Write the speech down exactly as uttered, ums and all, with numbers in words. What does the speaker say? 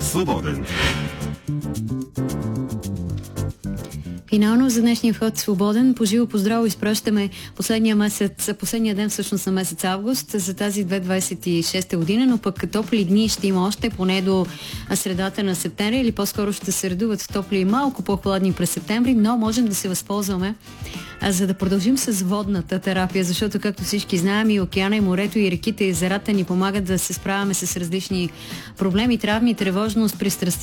свободен. Финално за днешния вход свободен. По живо, по здраво изпращаме последния месец, последния ден всъщност на месец август за тази две хиляди двадесет и шеста година, но пък топли дни ще има още поне до средата на септември, или по-скоро ще се редуват топли и малко по-хладни през септември, но можем да се възползваме а, за да продължим с водната терапия, защото както всички знаем, и океана, и морето, и реките, и езерата ни помагат да се справяме с различни проблеми, травми, тревожност, пристрастия